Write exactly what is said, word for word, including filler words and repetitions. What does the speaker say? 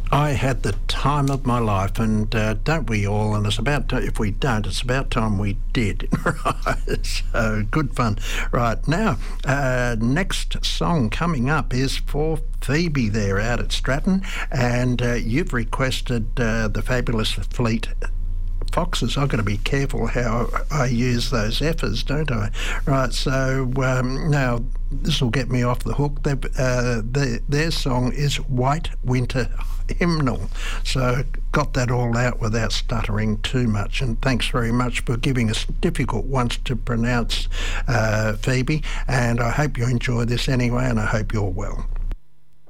I had the time of my life, and uh, don't we all? And it's about to, if we don't, it's about time we did. Right, so good fun. Right now, uh, next song coming up is for Phoebe there out at Stratton, and uh, you've requested uh, the Fabulous Fleet Foxes. I've got to be careful how I use those F's, don't I? Right, so um, now this will get me off the hook. Uh, their, their song is White Winter Hymnal. So got that all out without stuttering too much. And thanks very much for giving us difficult ones to pronounce, uh, Phoebe. And I hope you enjoy this anyway, and I hope you're well.